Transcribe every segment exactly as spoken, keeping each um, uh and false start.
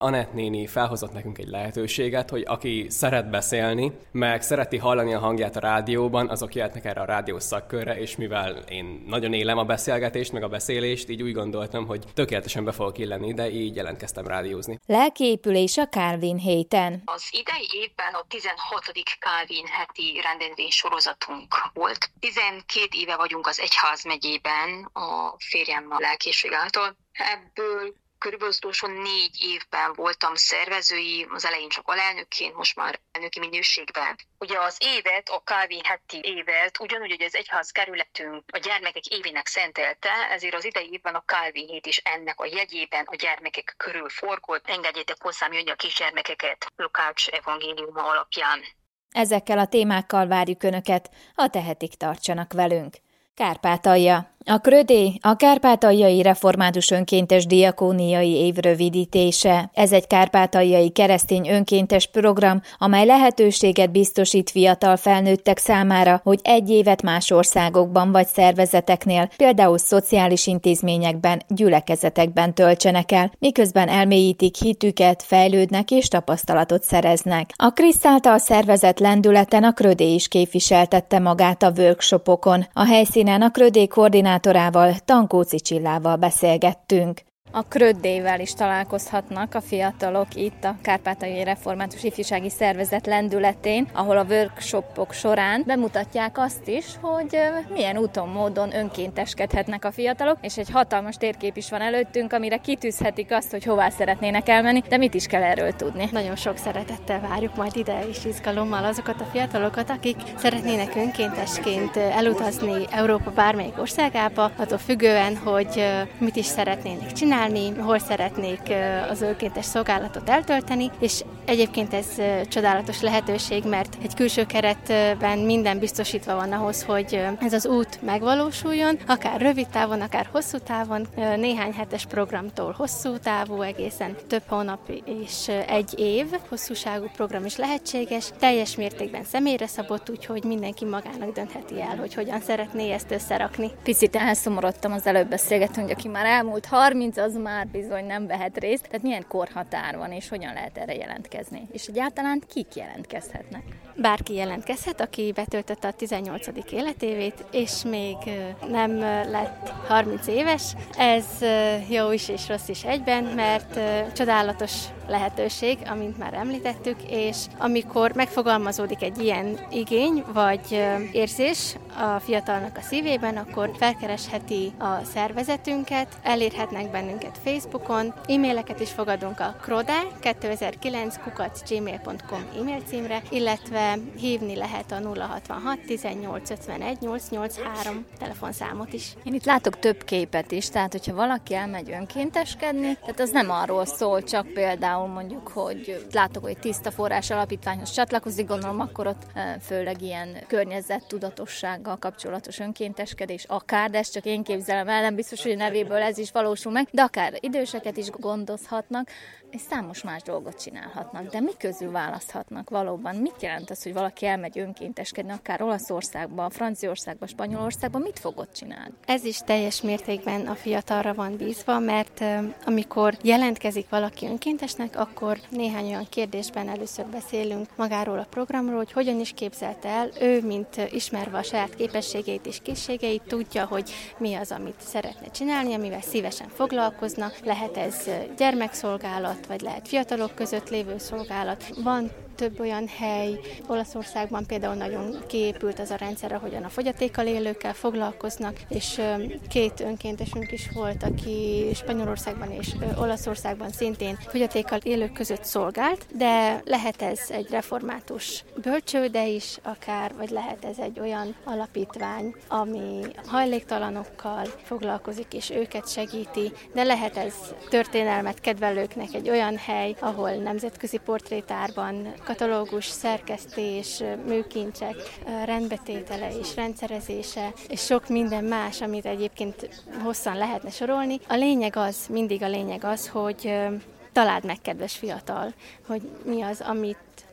Anett néni felhozott nekünk egy lehetőséget, hogy aki szeret beszélni, meg szereti hallani a hangját a rádióban, azok jöhetnek erre a rádiós szakkörre, és mivel én nagyon élem a beszélgetést, meg a beszélést, így úgy gondoltam, hogy tökéletesen be fogok illeni, de így jelentkeztem rádiózni. Lelkiépülés a Calvin héten. Az idei évben a tizenhatodik Calvin heti rendezvény sorozatunk volt. tizenkét éve vagyunk az egyházmegyében a férjem a lelkészség által. Ebből körülbelül utolsó négy évben voltam szervezői, az elején csak alelnökként, most már elnöki minőségben. Ugye az évet, a Calvin heti évet, ugyanúgy, hogy az egyház kerületünk a gyermekek évének szentelte, ezért az idei évben a Calvin hét is ennek a jegyében a gyermekek körül forgott. Engedjétek hozzám jönni a kisgyermekeket Lukács evangéliuma alapján. Ezekkel a témákkal várjuk Önöket, a tehetik tartsanak velünk. Kárpátalja. A Krödé a Kárpátaljai Református Önkéntes Diakóniai Év rövidítése. Ez egy kárpátaljai keresztény önkéntes program, amely lehetőséget biztosít fiatal felnőttek számára, hogy egy évet más országokban vagy szervezeteknél, például szociális intézményekben, gyülekezetekben töltsenek el, miközben elmélyítik hitüket, fejlődnek és tapasztalatot szereznek. A Krisz által szervezett lendületen a Krödé is képviseltette magát a workshopokon. A helyszínen a Krödé koordinátorával, Tankóci Csillával beszélgettünk. A Kröddével is találkozhatnak a fiatalok itt a Kárpátaljai Református Ifjúsági Szervezet lendületén, ahol a workshopok során bemutatják azt is, hogy milyen úton, módon önkénteskedhetnek a fiatalok, és egy hatalmas térkép is van előttünk, amire kitűzhetik azt, hogy hová szeretnének elmenni, de mit is kell erről tudni. Nagyon sok szeretettel várjuk majd ide és izgalommal azokat a fiatalokat, akik szeretnének önkéntesként elutazni Európa bármelyik országába, attól függően, hogy mit is szeretnének csinálni, hol szeretnék az önkéntes szolgálatot eltölteni, és egyébként ez csodálatos lehetőség, mert egy külső keretben minden biztosítva van ahhoz, hogy ez az út megvalósuljon, akár rövid távon, akár hosszú távon, néhány hetes programtól hosszú távú, egészen több hónap és egy év hosszúságú program is lehetséges, teljes mértékben személyre szabott, úgyhogy mindenki magának döntheti el, hogy hogyan szeretné ezt összerakni. Picit elszomorodtam, az előbb beszélgetünk, hogy aki már elmúlt harminc, az már bizony nem vehet részt. Tehát milyen korhatár van, és hogyan lehet erre jelentkezni? És egyáltalán kik jelentkezhetnek? Bárki jelentkezhet, aki betöltötte a tizennyolcadik életévét, és még nem lett harminc éves. Ez jó is és rossz is egyben, mert csodálatos lehetőség, amint már említettük, és amikor megfogalmazódik egy ilyen igény vagy érzés a fiatalnak a szívében, akkor felkeresheti a szervezetünket, elérhetnek bennünket Facebookon, e-maileket is fogadunk a krode kétezer-kilenc kukac gmail pont com e-mail címre, illetve hívni lehet a nulla hatvanhat tizennyolc ötvenegy nyolcszáznyolcvanhárom telefonszámot is. Én itt látok több képet is, tehát hogyha valaki elmegy önkénteskedni, tehát az nem arról szól, csak például mondjuk, hogy látok, hogy Tiszta Forrás Alapítványhoz csatlakozik, gondolom akkor ott főleg ilyen környezettudatossággal kapcsolatos önkénteskedés, akár, de ezt csak én képzelem el, nem biztos, hogy a nevéből ez is valósul meg, de akár időseket is gondozhatnak, és számos más dolgot csinálhatnak. De mi közül választhatnak valóban? Mit jelent az, hogy valaki elmegy önkénteskedni, akár Olaszországba, Franciaországba, Spanyolországba, mit fog ott csinálni? Ez is teljes mértékben a fiatalra van bízva, mert uh, amikor jelentkezik valaki önkéntesnek, akkor néhány olyan kérdésben először beszélünk magáról a programról, hogy hogyan is képzelte el. Ő, mint uh, ismerve a saját képességeit és készségeit, tudja, hogy mi az, amit szeretne csinálni, amivel szívesen foglalkozna. Lehet ez uh, gyermekszolgálat, vagy lehet fiatalok között lévő szolgálat. Van több olyan hely, Olaszországban például nagyon kiépült az a rendszer, ahogyan a fogyatékkal élőkkel foglalkoznak, és két önkéntesünk is volt, aki Spanyolországban és Olaszországban szintén fogyatékkal élők között szolgált, de lehet ez egy református bölcsőde is akár, vagy lehet ez egy olyan alapítvány, ami hajléktalanokkal foglalkozik, és őket segíti, de lehet ez történelmet kedvelőknek egy olyan hely, ahol nemzetközi portrétárban katalógus, szerkesztés, műkincsek, rendbetétele és rendszerezése, és sok minden más, amit egyébként hosszan lehetne sorolni. A lényeg az, mindig a lényeg az, hogy találd meg, kedves fiatal, hogy mi az, amit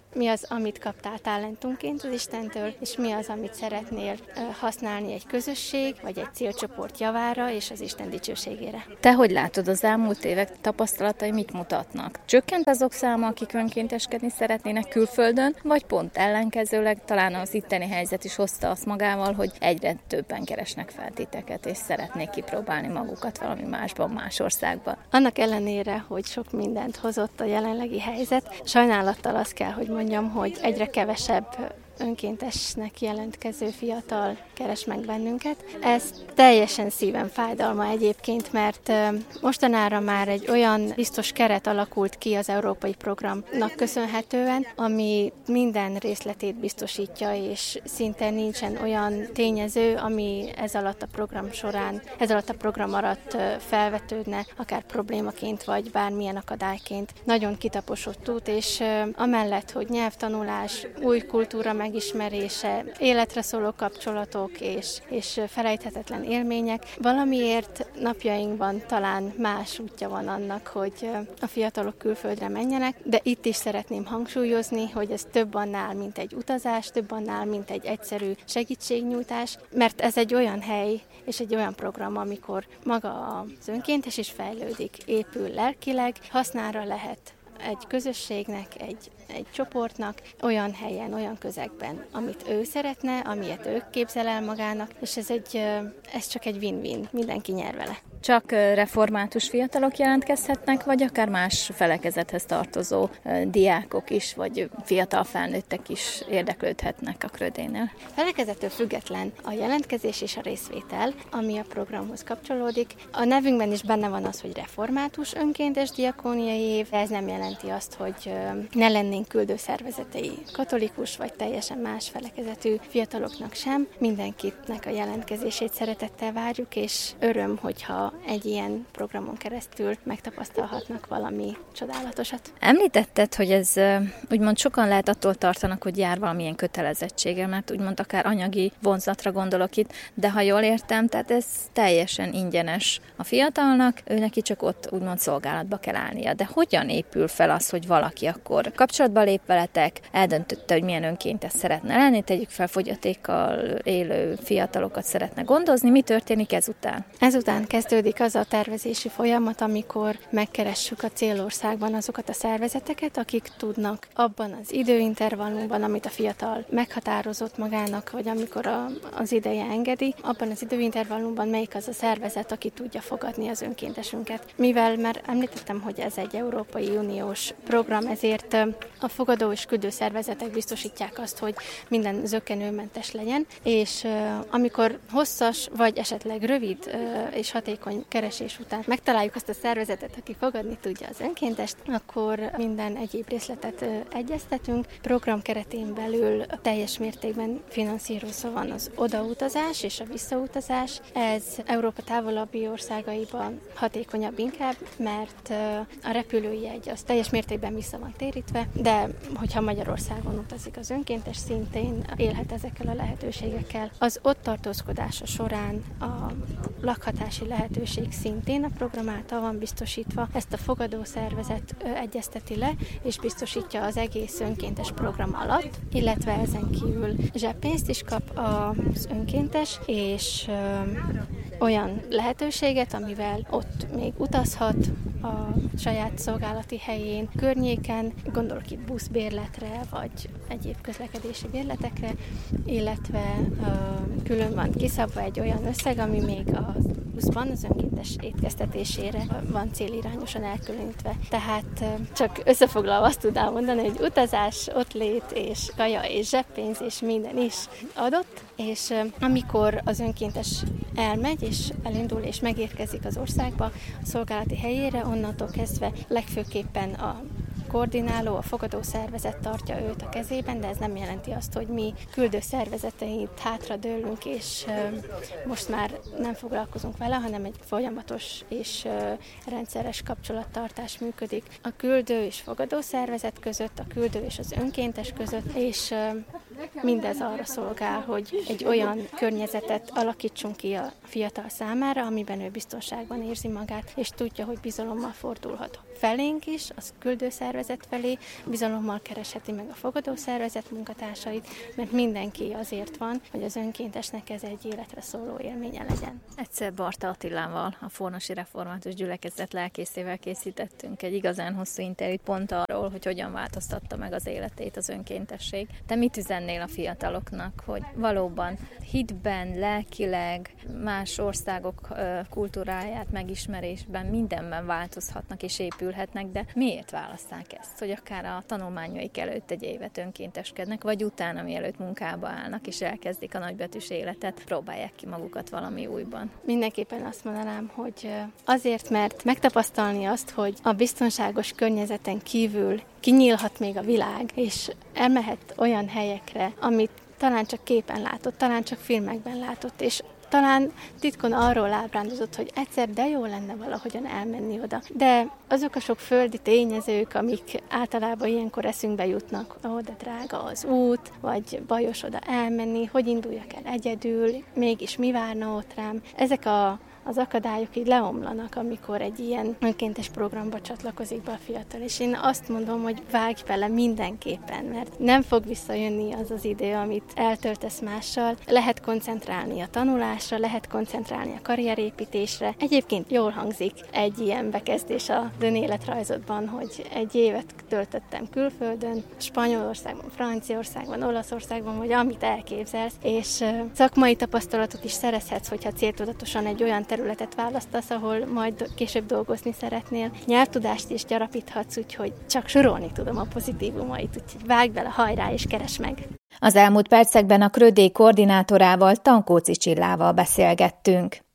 mi az, amit kaptál talentumként az Istentől, és mi az, amit szeretnél használni egy közösség, vagy egy célcsoport javára, és az Isten dicsőségére. Te hogy látod, az elmúlt évek tapasztalatai mit mutatnak? Csökkent azok száma, akik önkénteskedni szeretnének külföldön, vagy pont ellenkezőleg talán az itteni helyzet is hozta azt magával, hogy egyre többen keresnek fel titeket, és szeretnék kipróbálni magukat valami másban, más országban? Annak ellenére, hogy sok mindent hozott a jelenlegi helyzet, sajnálattal azt kell, hogy mondjam, hogy egyre kevesebb önkéntesnek jelentkező fiatal keres meg bennünket. Ez teljesen szívem fájdalma egyébként, mert mostanára már egy olyan biztos keret alakult ki az európai programnak köszönhetően, ami minden részletét biztosítja, és szinte nincsen olyan tényező, ami ez alatt a program során, ez alatt a program alatt felvetődne, akár problémaként, vagy bármilyen akadályként. Nagyon kitaposott út, és amellett, hogy nyelvtanulás, új kultúra megismerése, életre szóló kapcsolatok és, és felejthetetlen élmények. Valamiért napjainkban talán más útja van annak, hogy a fiatalok külföldre menjenek, de itt is szeretném hangsúlyozni, hogy ez több annál, mint egy utazás, több annál, mint egy egyszerű segítségnyújtás, mert ez egy olyan hely és egy olyan program, amikor maga az önkéntes is fejlődik, épül lelkileg, hasznára lehet egy közösségnek, egy, egy csoportnak, olyan helyen, olyan közegben, amit ő szeretne, amilyet ő képzel el magának, és ez, egy, ez csak egy win-win, mindenki nyer vele. Csak református fiatalok jelentkezhetnek, vagy akár más felekezethez tartozó diákok is, vagy fiatal felnőttek is érdeklődhetnek a Krödénél? Felekezettől független a jelentkezés és a részvétel, ami a programhoz kapcsolódik. A nevünkben is benne van az, hogy református önkéntes diakóniai év, de ez nem jelenti azt, hogy ne lennénk küldőszervezetei katolikus, vagy teljesen más felekezetű fiataloknak sem. Mindenkinek a jelentkezését szeretettel várjuk, és öröm, hogyha egy ilyen programon keresztül megtapasztalhatnak valami csodálatosat. Említetted, hogy ez úgymond sokan lehet attól tartanak, hogy jár valamilyen kötelezettsége, mert úgymond akár anyagi vonzatra gondolok itt, de ha jól értem, tehát ez teljesen ingyenes a fiatalnak, ő neki csak ott úgymond szolgálatba kell állnia. De hogyan épül fel az, hogy valaki akkor kapcsolatba lép veletek, eldöntötte, hogy milyen önkéntes szeretne lenni, tegyük fel, fogyatékkal élő fiatalokat szeretne gondozni, mi történik ezután? Ezután kezdődik az a tervezési folyamat, amikor megkeressük a célországban azokat a szervezeteket, akik tudnak abban az időintervallumban, amit a fiatal meghatározott magának, vagy amikor a, az ideje engedi, abban az időintervallumban melyik az a szervezet, aki tudja fogadni az önkéntesünket. Mivel már említettem, hogy ez egy Európai Uniós program, ezért a fogadó és küldő szervezetek biztosítják azt, hogy minden zökkenőmentes legyen, és amikor hosszas, vagy esetleg rövid és hatékony keresés után megtaláljuk azt a szervezetet, aki fogadni tudja az önkéntest, akkor minden egyéb részletet egyeztetünk. Program keretén belül teljes mértékben finanszírozva van az odautazás és a visszautazás. Ez Európa távolabbi országaiban hatékonyabb inkább, mert a repülőjegy az teljes mértékben vissza van térítve, de hogyha Magyarországon utazik az önkéntes, szintén élhet ezekkel a lehetőségekkel. Az ott tartózkodása során a lakhatási lehetőség szintén a program által van biztosítva. Ezt a fogadó szervezet egyezteti le, és biztosítja az egész önkéntes program alatt, illetve ezen kívül zseppénzt is kap az önkéntes, és ö, olyan lehetőséget, amivel ott még utazhat a saját szolgálati helyén, környéken, gondolok itt buszbérletre, vagy egyéb közlekedési bérletekre, illetve ö, külön van kiszabva egy olyan összeg, ami még a buszban az önkéntes étkeztetésére van célirányosan elkülönítve. Tehát csak összefoglalva azt tudnám mondani, hogy utazás, ottlét és kaja és zseppénz és minden is adott, és amikor az önkéntes elmegy és elindul és megérkezik az országba, a szolgálati helyére, onnantól kezdve legfőképpen a koordináló, a fogadó szervezet tartja őt a kezében, de ez nem jelenti azt, hogy mi küldő szervezeteit hátradőlünk, és most már nem foglalkozunk vele, hanem egy folyamatos és rendszeres kapcsolattartás működik a küldő és fogadó szervezet között, a küldő és az önkéntes között, és Mindez arra szolgál, hogy egy olyan környezetet alakítsunk ki a fiatal számára, amiben ő biztonságban érzi magát, és tudja, hogy bizalommal fordulhat felénk is, az küldőszervezet felé, bizalommal keresheti meg a fogadószervezet munkatársait, mert mindenki azért van, hogy az önkéntesnek ez egy életre szóló élménye legyen. Egyszer Barta Attilával, a Fornosi Református Gyülekezet lelkészével készítettünk egy igazán hosszú interjút pont arról, hogy hogyan változtatta meg az életét az önkéntesség. Te mit üzennél a fiataloknak, hogy valóban hitben, lelkileg, más országok kultúráját megismerésben mindenben változhatnak és épülhetnek, de miért választák ezt, hogy akár a tanulmányaik előtt egy évet önkénteskednek, vagy utána, mielőtt munkába állnak és elkezdik a nagybetűs életet, próbálják ki magukat valami újban? Mindenképpen azt mondanám, hogy azért, mert megtapasztalni azt, hogy a biztonságos környezeten kívül kinyílhat még a világ, és elmehet olyan helyekre, amit talán csak képen látott, talán csak filmekben látott, és talán titkon arról ábrándozott, hogy egyszer de jó lenne valahogyan elmenni oda. De azok a sok földi tényezők, amik általában ilyenkor eszünkbe jutnak, ó, de drága az út, vagy bajos oda elmenni, hogy induljak el egyedül, mégis mi várna ott rám. Ezek a az akadályok így leomlanak, amikor egy ilyen önkéntes programba csatlakozik be a fiatal. És én azt mondom, hogy vágj bele mindenképpen, mert nem fog visszajönni az az idő, amit eltöltesz mással. Lehet koncentrálni a tanulásra, lehet koncentrálni a karrierépítésre. Egyébként jól hangzik egy ilyen bekezdés a önéletrajzodban, hogy egy évet töltöttem külföldön, Spanyolországban, Franciaországban, Olaszországban, vagy amit elképzelsz, és szakmai tapasztalatot is szerezhetsz, hogyha céltudatosan egy olyan területet választasz, ahol majd később dolgozni szeretnél. Nyelvtudást is gyarapíthatsz, úgyhogy csak sorolni tudom a pozitívumait, úgyhogy vágj bele, hajrá és keresd meg! Az elmúlt percekben a Krödé koordinátorával, Tankóci Csillával beszélgettünk.